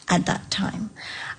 at that time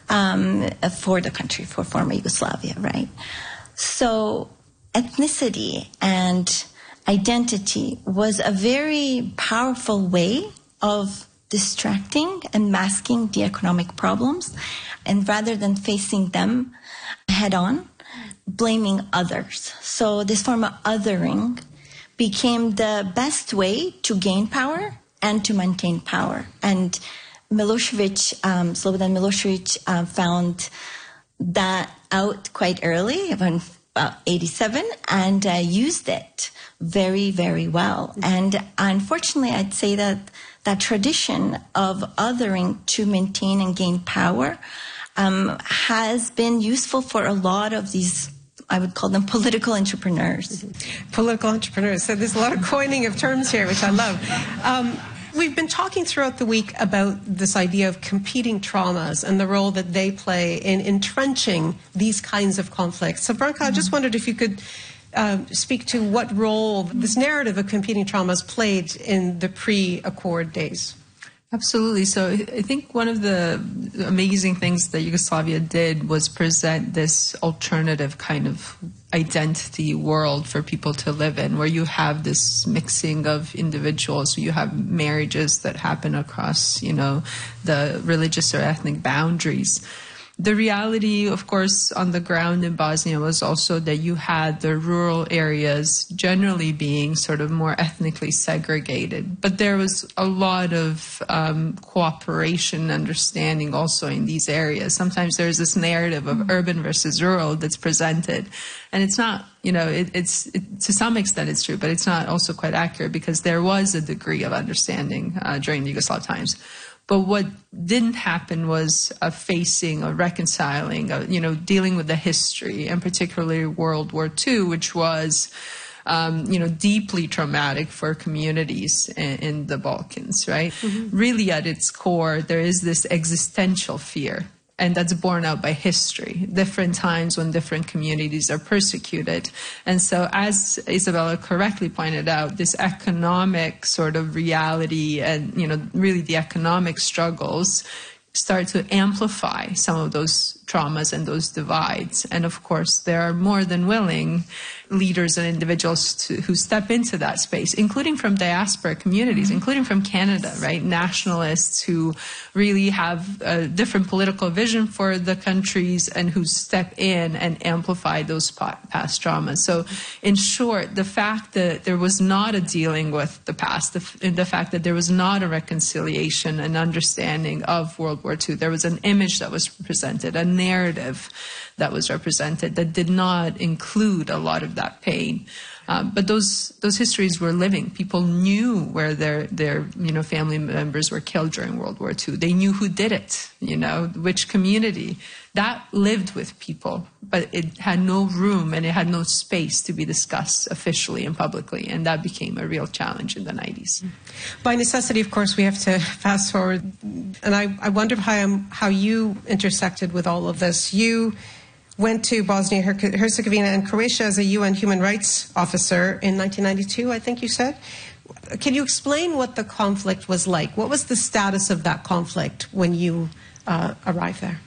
for the country, for former Yugoslavia, right? So ethnicity and identity was a very powerful way of distracting and masking the economic problems. And rather than facing them head on, blaming others. So this form of othering became the best way to gain power and to maintain power. And Milosevic, Slobodan Milosevic found that out quite early, about 87, and used it very, very well. And unfortunately, I'd say that that tradition of othering to maintain and gain power has been useful for a lot of these, I would call them political entrepreneurs. Political entrepreneurs. So there's a lot of coining of terms here, which I love. We've been talking throughout the week about this idea of competing traumas and the role that they play in entrenching these kinds of conflicts. So, Branka, I just wondered if you could speak to what role this narrative of competing traumas played in the pre-Accord days. Absolutely. So I think one of the amazing things that Yugoslavia did was present this alternative kind of identity world for people to live in, where you have this mixing of individuals. You have marriages that happen across, the religious or ethnic boundaries. The reality, of course, on the ground in Bosnia was also that you had the rural areas generally being sort of more ethnically segregated. But there was a lot of cooperation, understanding also in these areas. Sometimes there's this narrative of urban versus rural that's presented. And it's not, it's to some extent it's true, but it's not also quite accurate because there was a degree of understanding during the Yugoslav times. But what didn't happen was a facing, a reconciling, dealing with the history, and particularly World War II, which was, deeply traumatic for communities in the Balkans, right? Mm-hmm. Really at its core, there is this existential fear. And that's borne out by history, different times when different communities are persecuted. And so, as Isabella correctly pointed out, this economic sort of reality and, really the economic struggles start to amplify some of those traumas and those divides. And of course, there are more than willing leaders and individuals who step into that space, including from diaspora communities, including from Canada, right? Nationalists who really have a different political vision for the countries and who step in and amplify those past traumas. So in short, the fact that there was not a dealing with the past, the fact that there was not a reconciliation and understanding of World War II, there was an image that was presented, a narrative that was represented that did not include a lot of that pain. But those histories were living. People knew where their family members were killed during World War II. They knew who did it, which community. That lived with people, but it had no room and it had no space to be discussed officially and publicly, and that became a real challenge in the 90s. By necessity, of course, we have to fast forward, and I wonder how you intersected with all of this. You went to Bosnia-Herzegovina and Croatia as a UN human rights officer in 1992, I think you said. Can you explain what the conflict was like? What was the status of that conflict when you arrived there?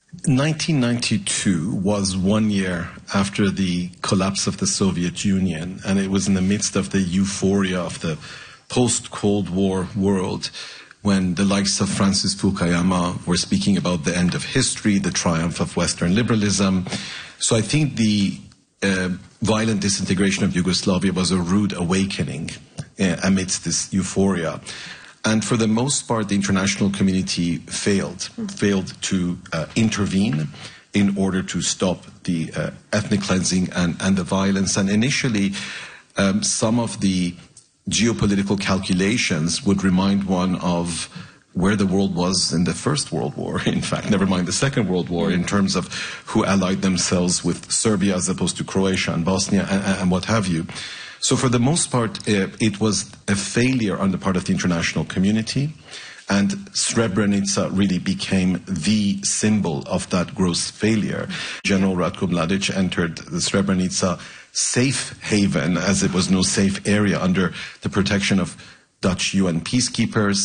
1992 was 1 year after the collapse of the Soviet Union, and it was in the midst of the euphoria of the post-Cold War world, when the likes of Francis Fukuyama were speaking about the end of history, the triumph of Western liberalism. So I think the violent disintegration of Yugoslavia was a rude awakening amidst this euphoria. And for the most part, the international community failed to intervene in order to stop the ethnic cleansing and the violence. And initially, some of the geopolitical calculations would remind one of where the world was in the First World War, in fact, never mind the Second World War, in terms of who allied themselves with Serbia as opposed to Croatia and Bosnia and what have you. So for the most part, it was a failure on the part of the international community, and Srebrenica really became the symbol of that gross failure. General Ratko Mladic entered the Srebrenica safe haven, as it was no safe area, under the protection of Dutch UN peacekeepers,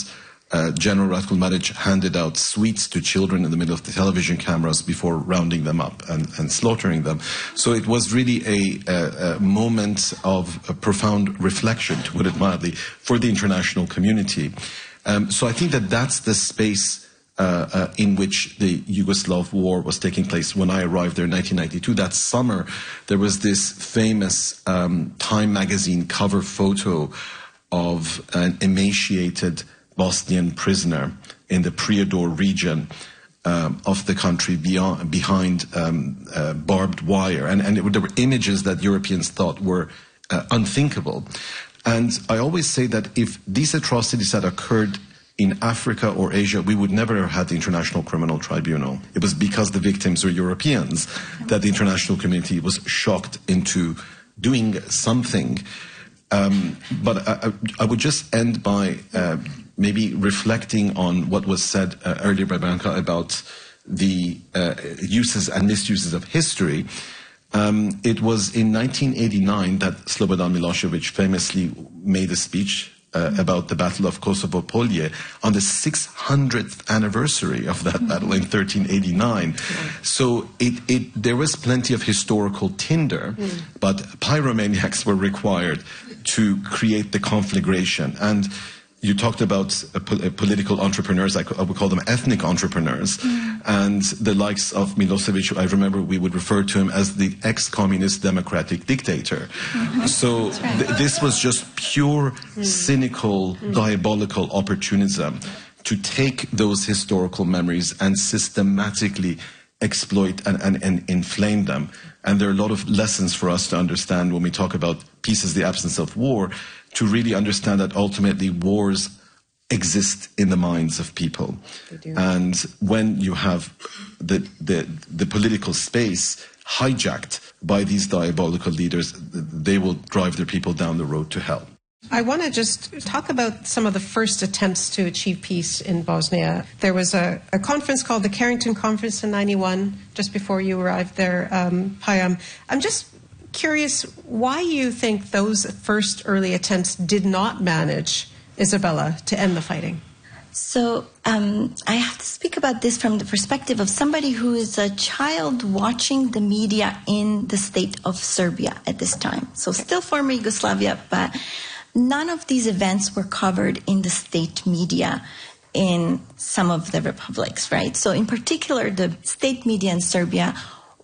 General Ratko Mladic handed out sweets to children in the middle of the television cameras before rounding them up and slaughtering them. So it was really a moment of a profound reflection, to put it mildly, for the international community. So I think that that's the space in which the Yugoslav war was taking place. When I arrived there in 1992, that summer, there was this famous Time magazine cover photo of an emaciated Bosnian prisoner in the Prijedor region of the country behind barbed wire. And there were images that Europeans thought were unthinkable. And I always say that if these atrocities had occurred in Africa or Asia, we would never have had the International Criminal Tribunal. It was because the victims were Europeans that the international community was shocked into doing something. But I would just end by maybe reflecting on what was said earlier by Branka about the uses and misuses of history. It was in 1989 that Slobodan Milosevic famously made a speech about the Battle of Kosovo Polje on the 600th anniversary of that battle in 1389. So there was plenty of historical tinder, but pyromaniacs were required to create the conflagration. And you talked about political entrepreneurs, I would call them ethnic entrepreneurs, and the likes of Milosevic. I remember we would refer to him as the ex-communist democratic dictator. So this was just pure, cynical, diabolical opportunism to take those historical memories and systematically exploit and inflame them. And there are a lot of lessons for us to understand when we talk about peace is the absence of war, to really understand that ultimately wars exist in the minds of people. And when you have the political space hijacked by these diabolical leaders, they will drive their people down the road to hell. I want to just talk about some of the first attempts to achieve peace in Bosnia. There was a conference called the Carrington Conference in '91, just before you arrived there, Payam. I'm just curious why you think those first early attempts did not manage, Isabella, to end the fighting. So I have to speak about this from the perspective of somebody who is a child watching the media in the state of Serbia at this time. So still former Yugoslavia, but none of these events were covered in the state media in some of the republics, right? So in particular, the state media in Serbia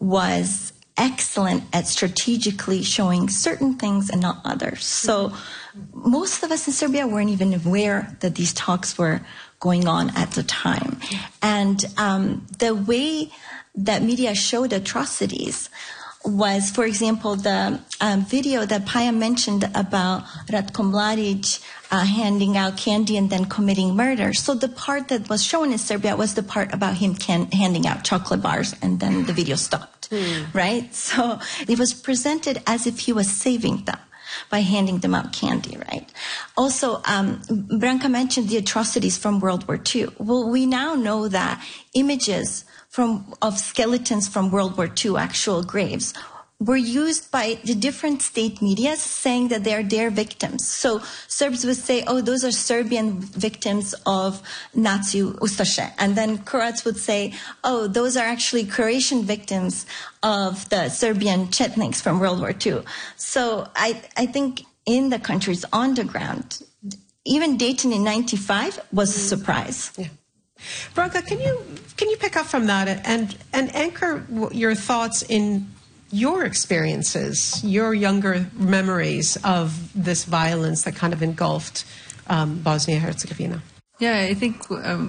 was excellent at strategically showing certain things and not others. So most of us in Serbia weren't even aware that these talks were going on at the time. And the way that media showed atrocities was, for example, the video that Paya mentioned about Ratko Mladic handing out candy and then committing murder. So the part that was shown in Serbia was the part about him handing out chocolate bars, and then the video stopped, right? So it was presented as if he was saving them by handing them out candy, right? Also, Branka mentioned the atrocities from World War II. Well, we now know that images of skeletons from World War II, actual graves, were used by the different state media saying that they are their victims. So Serbs would say, oh, those are Serbian victims of Nazi Ustaše. And then Croats would say, oh, those are actually Croatian victims of the Serbian Chetniks from World War II. So I think in the countries on the ground, even Dayton in 95 was a surprise. Yeah. Branka, can you pick up from that and anchor your thoughts in your experiences, your younger memories of this violence that kind of engulfed Bosnia-Herzegovina? Yeah, I think,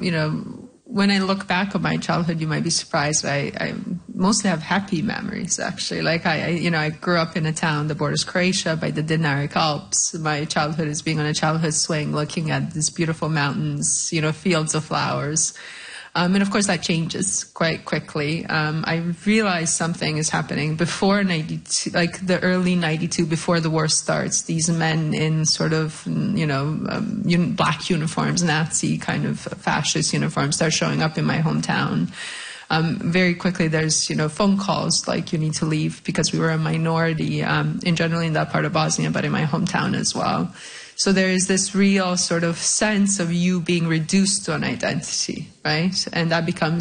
when I look back on my childhood, you might be surprised. I mostly have happy memories, actually. Like, I grew up in a town that borders Croatia by the Dinaric Alps. My childhood is being on a childhood swing, looking at these beautiful mountains, fields of flowers. And of course that changes quite quickly. I realized something is happening before 92, like the early 92, before the war starts. These men in sort of, black uniforms, Nazi kind of fascist uniforms start showing up in my hometown. Very quickly there's, phone calls like you need to leave because we were a minority, in generally in that part of Bosnia, but in my hometown as well. So there is this real sort of sense of you being reduced to an identity, right? And that becomes